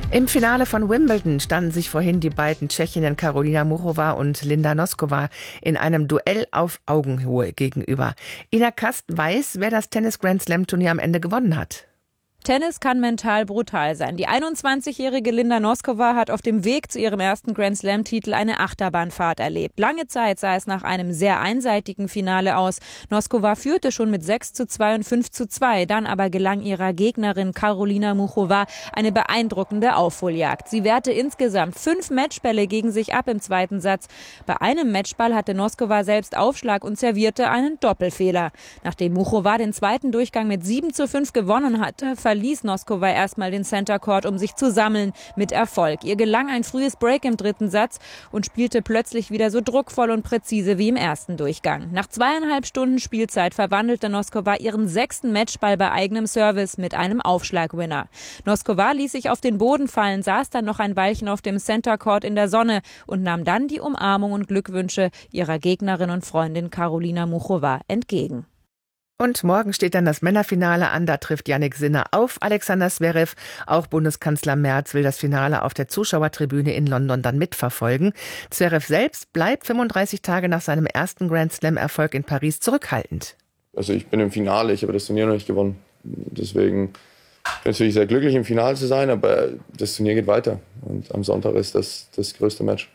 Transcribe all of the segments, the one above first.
Im Finale von Wimbledon standen sich vorhin die beiden Tschechinnen Karolina Muchova und Linda Noskova in einem Duell auf Augenhöhe gegenüber. Ina Kast weiß, wer das Tennis-Grand-Slam-Turnier am Ende gewonnen hat. Tennis kann mental brutal sein. Die 21-jährige Linda Noskova hat auf dem Weg zu ihrem ersten Grand-Slam-Titel eine Achterbahnfahrt erlebt. Lange Zeit sah es nach einem sehr einseitigen Finale aus. Noskova führte schon mit 6:2 und 5:2. Dann aber gelang ihrer Gegnerin Karolina Muchova eine beeindruckende Aufholjagd. Sie wehrte insgesamt 5 Matchbälle gegen sich ab im zweiten Satz. Bei einem Matchball hatte Noskova selbst Aufschlag und servierte einen Doppelfehler. Nachdem Muchova den zweiten Durchgang mit 7:5 gewonnen hatte, verließ Noskova erstmal den Center Court, um sich zu sammeln, mit Erfolg. Ihr gelang ein frühes Break im dritten Satz und spielte plötzlich wieder so druckvoll und präzise wie im ersten Durchgang. Nach 2,5 Stunden Spielzeit verwandelte Noskova ihren 6. Matchball bei eigenem Service mit einem Aufschlagwinner. Noskova ließ sich auf den Boden fallen, saß dann noch ein Weilchen auf dem Center Court in der Sonne und nahm dann die Umarmung und Glückwünsche ihrer Gegnerin und Freundin Karolina Muchova entgegen. Und morgen steht dann das Männerfinale an. Da trifft Jannik Sinner auf Alexander Zverev. Auch Bundeskanzler Merz will das Finale auf der Zuschauertribüne in London dann mitverfolgen. Zverev selbst bleibt 35 Tage nach seinem ersten Grand-Slam-Erfolg in Paris zurückhaltend. Also ich bin im Finale, ich habe das Turnier noch nicht gewonnen. Deswegen bin ich natürlich sehr glücklich, im Finale zu sein, aber das Turnier geht weiter. Und am Sonntag ist das größte Match.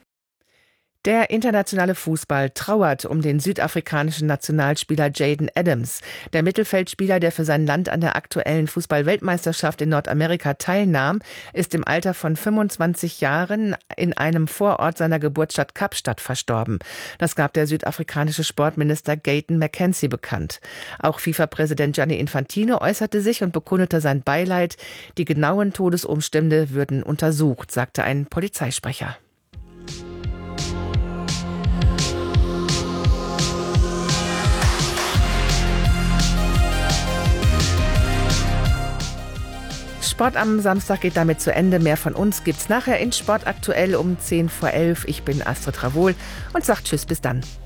Der internationale Fußball trauert um den südafrikanischen Nationalspieler Jayden Adams. Der Mittelfeldspieler, der für sein Land an der aktuellen Fußball-Weltmeisterschaft in Nordamerika teilnahm, ist im Alter von 25 Jahren in einem Vorort seiner Geburtsstadt Kapstadt verstorben. Das gab der südafrikanische Sportminister Gayton McKenzie bekannt. Auch FIFA-Präsident Gianni Infantino äußerte sich und bekundete sein Beileid. Die genauen Todesumstände würden untersucht, sagte ein Polizeisprecher. Sport am Samstag geht damit zu Ende. Mehr von uns gibt's nachher in Sport aktuell um 10 vor 11. Ich bin Astrid Ravol und sag Tschüss, bis dann.